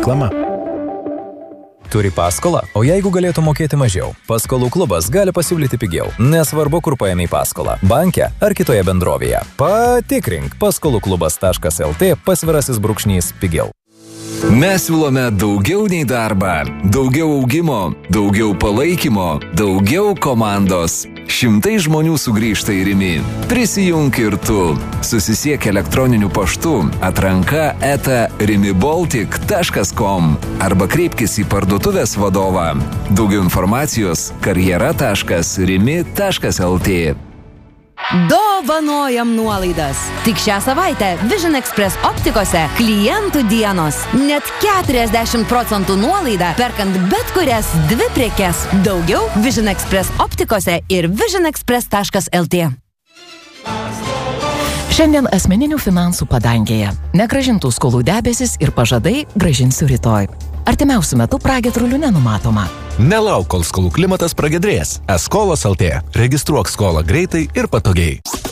reklama. Turi paskolą? O jeigu galėtų mokėti mažiau? Paskolų klubas gali pasiūlyti pigiau. Nesvarbu, kur paėmei paskolą. Banke ar kitoje bendrovėje. Patikrink paskolųklubas.lt / pigiau. Mes siūlome daugiau nei darbą, daugiau augimo, daugiau palaikymo, daugiau komandos. 100 žmonių sugrįžta į Rimi. Prisijunk ir tu. Susisiek elektroniniu paštu atranka@rimibaltic.com arba kreipkis į parduotuvės vadovą. Daugiau informacijos karjera.rimi.lt. Dovanojam nuolaidas. Tik šią savaitę Vision Express optikose klientų dienos. Net 40% nuolaida, perkant bet kurias 2 prekes. Daugiau Vision Express optikose ir visionexpress.lt. Šiandien asmeninių finansų padangėje. Negrąžintų skolų debesis ir pažadai grąžinsiu rytoj. Artimiausiu metu pragiedrulių nenumatoma. Nelauk, kol skolų klimatas pragiedrės. Eskolos LT. Registruok skolą greitai ir patogiai.